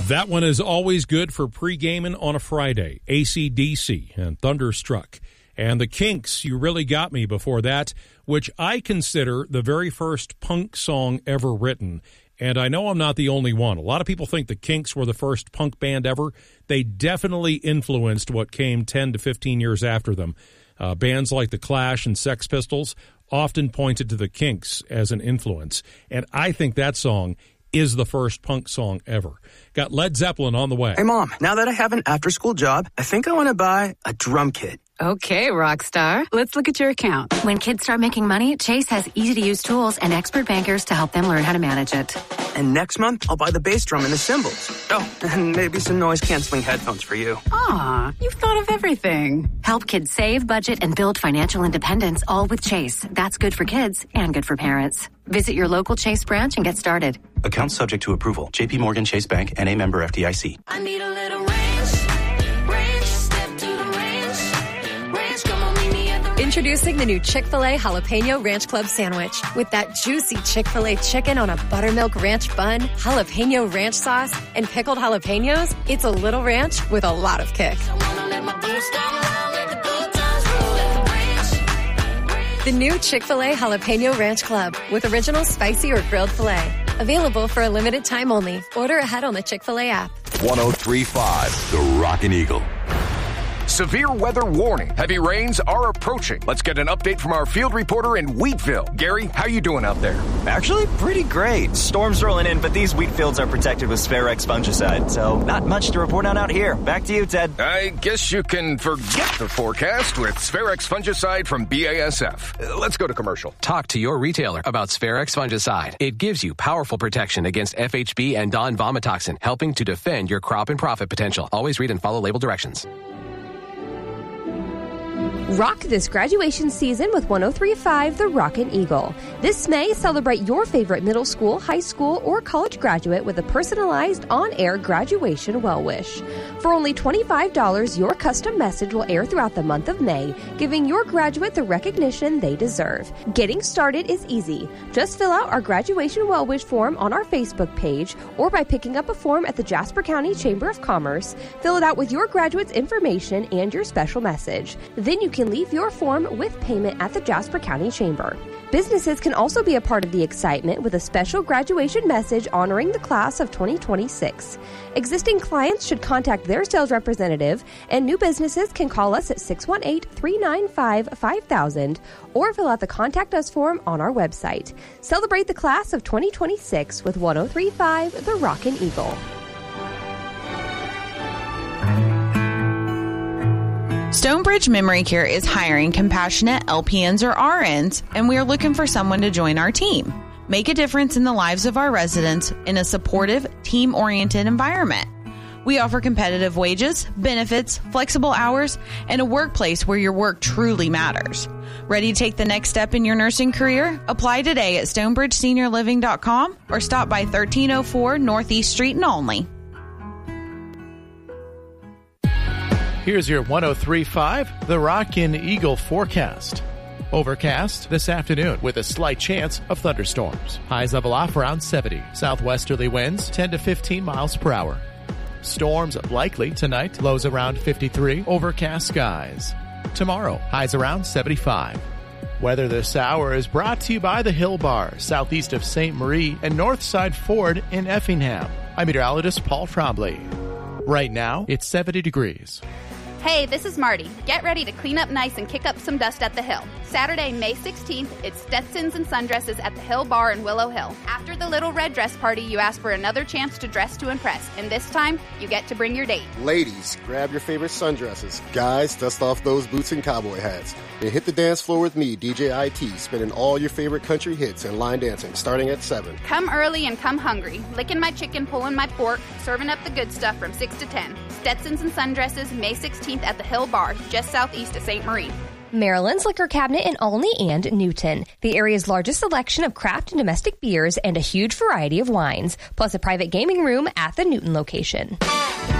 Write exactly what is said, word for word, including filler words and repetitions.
That one is always good for pre-gaming on a Friday. A C D C and Thunderstruck. And the Kinks, You Really Got Me before that, which I consider the very first punk song ever written. And I know I'm not the only one. A lot of people think the Kinks were the first punk band ever. They definitely influenced what came ten to fifteen years after them. Uh, bands like The Clash and Sex Pistols often pointed to the Kinks as an influence. And I think that song is the first punk song ever. Got Led Zeppelin on the way. Hey, Mom, now that I have an after-school job, I think I want to buy a drum kit. Okay, rock star. Let's look at your account. When kids start making money, Chase has easy-to-use tools and expert bankers to help them learn how to manage it. And next month, I'll buy the bass drum and the cymbals. Oh, and maybe some noise-canceling headphones for you. Aw, you've thought of everything. Help kids save, budget, and build financial independence, all with Chase. That's good for kids and good for parents. Visit your local Chase branch and get started. Account subject to approval. J P Morgan Chase Bank, N A member F D I C. I need a little ranch. Ranch, step to the ranch. Ranch, come on, meet me at the ranch. Introducing the new Chick-fil-A Jalapeno Ranch Club Sandwich. With that juicy Chick-fil-A chicken on a buttermilk ranch bun, jalapeno ranch sauce, and pickled jalapenos, it's a little ranch with a lot of kick. I wanna let my boots down low, let the good times roll at the ranch. The new Chick-fil-A Jalapeno Ranch Club with original spicy or grilled filet. Available for a limited time only. Order ahead on the Chick-fil-A app. one oh three point five, The Rockin' Eagle. Severe weather warning. Heavy rains are approaching. Let's get an update from our field reporter in Wheatville. Gary, how you doing out there? Actually, pretty great. Storms rolling in, but these wheat fields are protected with Spharex fungicide, so not much to report on out here. Back to you, Ted. I guess you can forget the forecast with Spharex fungicide from B A S F. Uh, let's go to commercial. Talk to your retailer about Spharex fungicide. It gives you powerful protection against F H B and Don Vomitoxin, helping to defend your crop and profit potential. Always read and follow label directions. Rock this graduation season with one oh three point five The Rockin' Eagle. This May, celebrate your favorite middle school, high school, or college graduate with a personalized on-air graduation well-wish. For only twenty-five dollars, your custom message will air throughout the month of May, giving your graduate the recognition they deserve. Getting started is easy. Just fill out our graduation well-wish form on our Facebook page or by picking up a form at the Jasper County Chamber of Commerce. Fill it out with your graduate's information and your special message. Then you can leave your form with payment at the Jasper County Chamber. Businesses can also be a part of the excitement with a special graduation message honoring the class of twenty twenty-six. Existing clients should contact their sales representative, and new businesses can call us at six one eight, three nine five, five thousand or fill out the Contact Us form on our website. Celebrate the class of twenty twenty-six with one oh three point five The Rockin' Eagle. Stonebridge Memory Care is hiring compassionate L P Ns or R Ns, and we are looking for someone to join our team. Make a difference in the lives of our residents in a supportive, team-oriented environment. We offer competitive wages, benefits, flexible hours, and a workplace where your work truly matters. Ready to take the next step in your nursing career? Apply today at stonebridge senior living dot com or stop by thirteen oh four Northeast Street in Olney. Here's your one oh three point five The Rockin' Eagle forecast. Overcast this afternoon with a slight chance of thunderstorms. Highs level off around seventy. Southwesterly winds ten to fifteen miles per hour. Storms likely tonight. Lows around fifty-three. Overcast skies. Tomorrow, highs around seventy-five. Weather this hour is brought to you by the Hill Bar, southeast of Saint Marie and Northside Ford in Effingham. I'm meteorologist Paul Trombley. Right now, it's seventy degrees. Hey, this is Marty. Get ready to clean up nice and kick up some dust at the Hill. Saturday, May sixteenth, it's Stetsons and Sundresses at the Hill Bar in Willow Hill. After the little red dress party, you ask for another chance to dress to impress. And this time, you get to bring your date. Ladies, grab your favorite sundresses. Guys, dust off those boots and cowboy hats. And hit the dance floor with me, D J I T, spinning all your favorite country hits and line dancing, starting at seven. Come early and come hungry. Licking my chicken, pulling my pork, serving up the good stuff from six to ten. Stetsons and Sundresses, May sixteenth at the Hill Bar, just southeast of Saint Marie. Maryland's Liquor Cabinet in Olney and Newton. The area's largest selection of craft and domestic beers and a huge variety of wines, plus a private gaming room at the Newton location.